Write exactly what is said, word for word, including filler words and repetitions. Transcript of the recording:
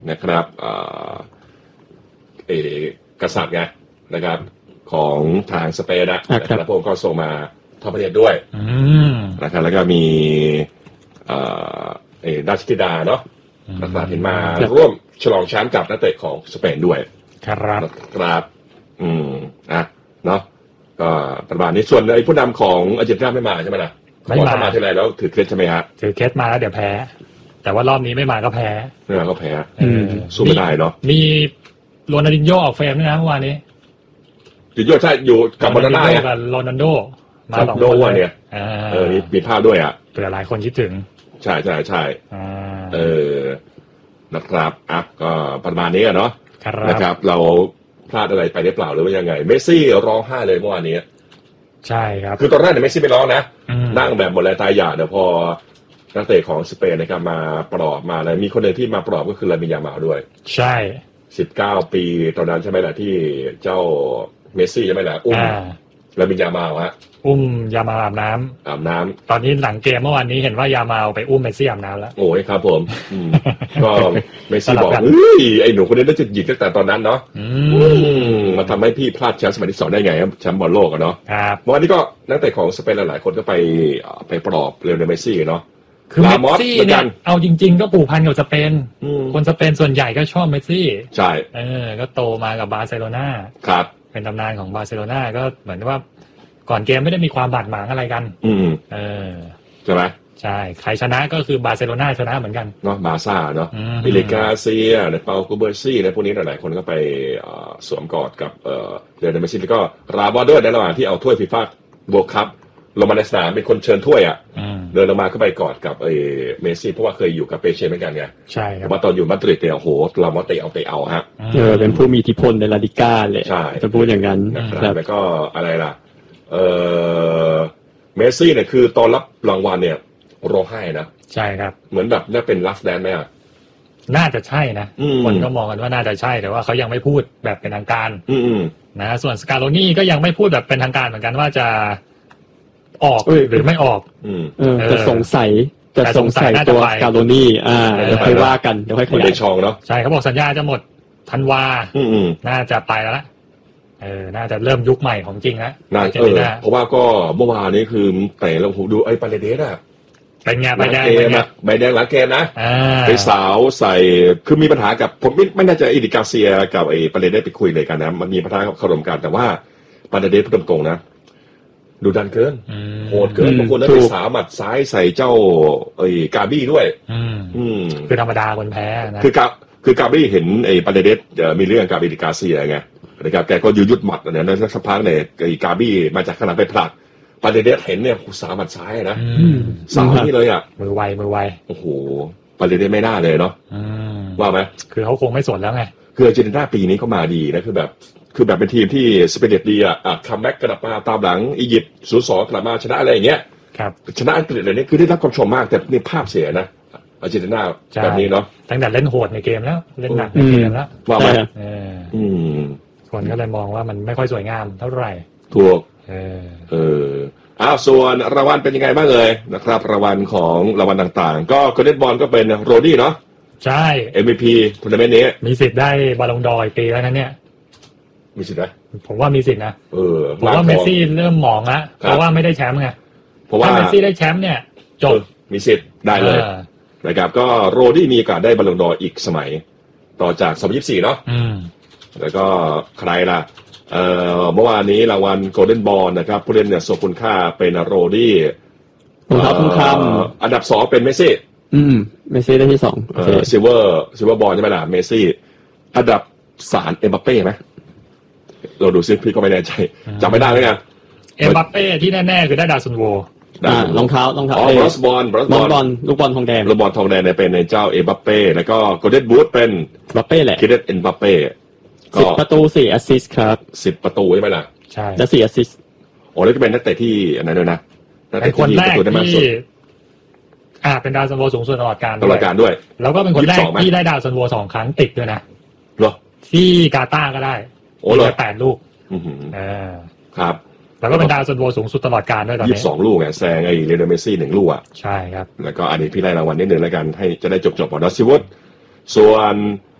นะครับเอ่อเอกษัตริย์ไงนะครับของทางสเปนนะนะครับพระองค์ก็ส่งมาทอดพระเนตรด้วยนะครับแล้วก็มีเอ่อเอราชธิดาเนาะนะครับเห็นมาร่วมฉลองแชมป์กับนักเตะของสเปนด้วยครับครับอืมนะเนาะก็ประมาณนี้ส่วนไอ้ผู้นำของอาร์เจนตินาไม่มาใช่ไหมล่ะไม่มามาที่ไรแล้วถือเคล็ดใช่ไหมฮะถือเคล็ดมาแล้วเดี๋ยวแพ้แต่ว่ารอบนี้ไม่มาก็แพ้ไม่มาก็แพ้สู้ไม่ได้เนาะมีโรนัลดินโญ่ออกเฟรมด้วยนะเมื่อวานนี้โรนัลดินโญ่ใช่อยู่กับบาร์เซโลนากับโรนัลโดมาสองคนเนี่ยเออมีภาพด้วยอ่ะเผื่อหลายคนคิดถึงใช่ใช่ใช่เออนะครับอ่ะก็ประมาณนี้เนาะนะครับเราพลาดอะไรไปได้เปล่าหรือว่ายังไงเมสซี่ร้องไห้เลยเมื่อวานนี้ใช่ครับคือตอนแรกเนี่ยเมสซี่ไม่ร้องนะนั่งแบบหมดแรงตายอยากเดี๋ยวพอนักเตะของสเปนนะครับมาปลอบมาแล้วมีคนหนึ่งที่มาปลอบก็คือลามินยามาลด้วยใช่สิบเก้าปีตอนนั้นใช่ไหมล่ะที่เจ้าเมสซี่ใช่ไหมล่ะอุ้มลามินยามาลฮะอุ้มยามาลอาบน้ำอาบน้ำตอนนี้หลังเกมเมื่อวานนี้เห็นว่ายามาลไปอุ้มเมสซี่อาบน้ำแล้วโอ้ยครับผมก็เมสซี่บอกเฮ้ยไอ้หนูคนนี้น่าจะหยิกตั้งแต่ตอนนั้นเนาะมาทำให้พี่พลาดแชมป์สมัยที่สองได้ไงครับแชมป์บอลโลกอะเนาะเมื่อวานนี้ก็นักเตะของสเปนหลายๆคนก็ไปไปปลอบเลโอเนลเมสซี่เนาะคือเมสซี่เนี่ยเอาจริงๆก็ผูกพันกับสเปนคนสเปนส่วนใหญ่ก็ชอบเมสซี่ใช่เออก็โตมากับบาร์เซโลนาครับเป็นตำนานของบาร์เซโลนาก็เหมือนว่าก่อนเกมไม่ได้มีความบาดหมางอะไรกันอืมเออใช่ไหมใช่ใครชนะก็คือบาร์เซโลนาชนะเหมือนกันเนาะบาร์ซ่าเนาะมิเลกาเซียเนเปาโกเบอร์ซี่ในพวกนี้หลายๆคนก็ไปสวมกอดกับเอ่อเรอัลมาดริดแล้วก็ราบอเดอร์ในระหว่างที่เอาถ้วยฟีฟ่าเวิลด์คัพลงมาในสนามเป็นคนเชิญถ้วยอ่ะเดินลงมาก็ไปกอดกับเอเมสซี่เพราะว่าเคยอยู่กับเปเช่เหมือนกันไงใช่ครับว่าตอนอยู่มาดริดเนี่ยโอ้โหเรามาเตะเอาเตะเอาฮะเออเป็นผู้มีอิทธิพลในลาลิก้าเลยจะพูดอย่างนั้นนะครับแล้วก็อะไรล่ะเออเมสซี่เนี่ยคือตอนรับรางวัลเนี่ยร้องไห้นะใช่ครับเหมือนแบบนี่เป็นลัสแดนไหมอ่ะน่าจะใช่นะคนก็มองกันว่าน่าจะใช่แต่ว่าเขายังไม่พูดแบบเป็นทางการนะส่วนสกาโลนี่ก็ยังไม่พูดแบบเป็นทางการเหมือนกันว่าจะออกหรือไม่ออกจะสงสัยจะสงสัยตัวสกาโลนี่อ่าเดี๋ยวค่อยว่ากันเดี๋ยวค่อยขยายช่องเนาะใช่เขาบอกสัญญาจะหมดธันวาน่าจะไปแล้วละเออน่าจะเริ่มยุคใหม่ของจริงแล้วน่าเออเพราะว่าก็เมื่อวานนี้คือแต่เราดูไอ้ปาเลเดสอะเป็นไงใบแดงใบแดงหลังเกมนะไปสาวใส่คือมีปัญหากับผมไม่ไม่น่าจะอิดิกาเซียกับไอ้ปาเลเดสไปคุยเลยกันนะมันมีปัญหาขรมกันแต่ว่าปาเลเดสพูดตรงๆนะดูดันเกินโหดเกินบางคนนั้นไปสาวหมัดซ้ายใส่เจ้าไอ้กาบี้ด้วยอืมคือธรรมดาคนแพ้นะคือกาคือกาบี้เห็นไอ้ปาเลเดสมีเรื่องกับอิดิกาเซียไงนะครับแกก็ยืดยุดหมัดเนี่ยนะสักพักเนี่ยไอ้กาบี้มาจากขนาดไปผลักปาเลเดสเห็นเนี่ยสาวหมัดซ้ายนะสาวนี่เลยอ่ะมือไวมือไวโอ้โหปาเลเดสไม่น่าเลยเนาะว่าไหมคือเขาคงไม่สนแล้วไงคืออาร์เจนตินาปีนี้ก็มาดีนะคือแบบคือแบบเป็นทีมที่สเปนดีอ่ะคัมแบ็กกลับมาตามหลังอียิปต์ศูนย์สองกลับมาชนะอะไรอย่างเงี้ยชนะอังกฤษอะไรนี้คือได้รับความชมมากแต่นี่ภาพเสียนะอาร์เจนตินาแบบนี้เนาะตั้งแต่เล่นโหดในเกมแล้วเล่นหนักในเกมแล้วว่าไหมอืมคนก็เลยมองว่ามันไม่ค่อยสวยงามเท่าไหร่ถูกเออเอออ้าวส่วนรางวัลเป็นยังไงบ้างเลยนะครับรางวัลของรางวัลต่างๆก็โกลเด้นบอลก็เป็นโรดี้เนาะใช่เอ็ม วี พี ทัวร์นาเมนต์นี้มีสิทธิ์ได้บอลลงดอยปีแล้วนะเนี่ยมีสิทธิ์ไหมผมว่ามีสิทธิ์นะเออผมว่าเมสซี่เริ่มหมองแล้วเพราะว่าไม่ได้แชมป์ไงเพราะว่าเมสซี่ได้แชมป์เนี่ยจบมีสิทธิ์ได้เลยนะครับก็โรดี้มีโอกาสได้บอลลงดอยอีกสมัยต่อจากสองพันยี่สิบสี่เนาะแล้วก็ใครล่ะเอ่อเมื่อวานนี้รางวัลโกลเด้นบอลนะครับผู้เล่นเนี่ยทรงคุณค่าเป็นโรดี้ผมครับคุณคำอันดับสองเป็นเมสซี่อืมเมสซี่ได้ที่สองเออซิลเวอร์ซิลเวอร์บอลใช่ไหมล่ะเมสซี่อันดับสามเอ็มบัปเป้ไหมเราดูซิพี่ก็ไม่แน่ใจจำไม่ได้ไหมกันเอ็มบัปเป้ที่แน่ๆคือได้ดาวซันโวรองเท้ารองเท้าอ๋อบรอสบอลบรอสบอลลูกบอลทองแดงลูกบอลทองแดงเนี่ยเป็นในเจ้าเอ็มบัปเป้แล้วก็โกลเด้นบูทเป็นบัปเป้แหละคิดเอ็นบัปเป้สิบประตูสี่แอสซิสต์ครับสิบประตูใช่ไหมล่ะใช่และสี่แอสซิสต์โอ้แล้วก็เป็นนักเตะที่อันนั้นด้วยนะนักเตะที่ประตูได้มากสุดอ่าเป็นดาวซันโวสูงสุดตลอดกาลตลอดกาลด้วยแล้วก็เป็นคนแรกที่ได้ดาวซันโวสองครั้งติดด้วยนะเหรอที่กาตาร์ก็ได้โอ้เลยแปดลูกอ่าครับแล้วก็เป็นดาวซันโวสูงสุดตลอดกาลด้วยตอนนี้ยี่สิบสองลูกไงแซงไอ้เรอัลเมสซี่หนึ่งลูกอ่ะใช่ครับแล้วก็อันนี้พี่ไล่รางวัลนิดนึงแล้วกันให้จะได้จบๆก่อนนะซิวอตส่วน